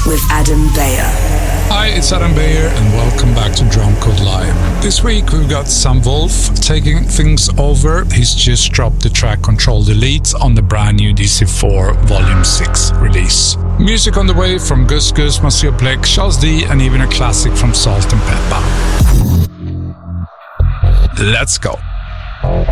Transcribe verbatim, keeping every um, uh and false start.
with Adam Beyer. Hi, it's Adam Beyer and welcome back to Drumcode Live. This week we've got Sam Wolf taking things over. He's just dropped the track Control Delete on the brand new D C four Volume six release. Music on the way from Gus Gus, Monsieur Blake, Charles D and even a classic from Salt and Pepper. Let's go.